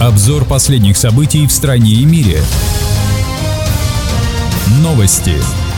Обзор последних событий в стране и мире. Новости.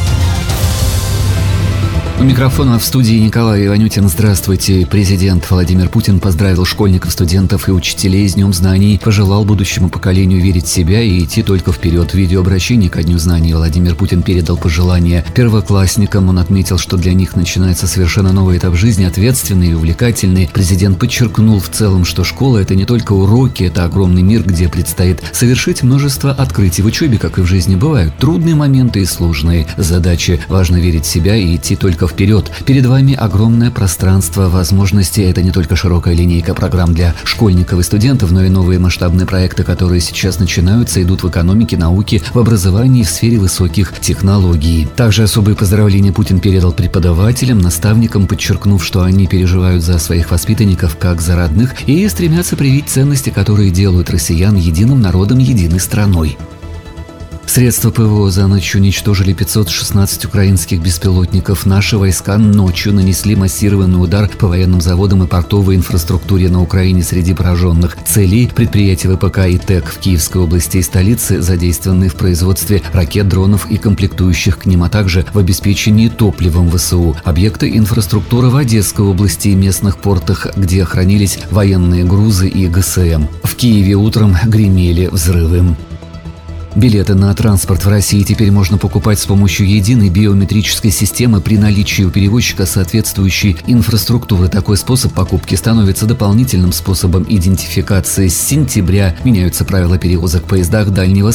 У микрофона в студии Николай Иванютин. Здравствуйте. Президент Владимир Путин поздравил школьников, студентов и учителей с Днем знаний, пожелал будущему поколению верить в себя и идти только вперед. В видеообращении ко Дню знаний Владимир Путин передал пожелания первоклассникам. Он отметил, что для них начинается совершенно новый этап жизни, ответственный и увлекательный. Президент подчеркнул в целом, что школа – это не только уроки, это огромный мир, где предстоит совершить множество открытий. В учебе, как и в жизни, бывают трудные моменты и сложные задачи. Важно верить в себя и идти только вперед. Перед вами огромное пространство возможностей. Это не только широкая линейка программ для школьников и студентов, но и новые масштабные проекты, которые сейчас начинаются, идут в экономике, науке, в образовании и в сфере высоких технологий. Также особые поздравления Путин передал преподавателям, наставникам, подчеркнув, что они переживают за своих воспитанников как за родных и стремятся привить ценности, которые делают россиян единым народом, единой страной. Средства ПВО за ночь уничтожили 516 украинских беспилотников. Наши войска ночью нанесли массированный удар по военным заводам и портовой инфраструктуре на Украине. Среди пораженных целей предприятия ВПК и ТЭК в Киевской области и столице, задействованные в производстве ракет, дронов и комплектующих к ним, а также в обеспечении топливом ВСУ. Объекты инфраструктуры в Одесской области и местных портах, где хранились военные грузы и ГСМ. В Киеве утром гремели взрывы. Билеты на транспорт в России теперь можно покупать с помощью единой биометрической системы при наличии у перевозчика соответствующей инфраструктуры. Такой способ покупки становится дополнительным способом идентификации. С сентября меняются правила перевозок в поездах дальнего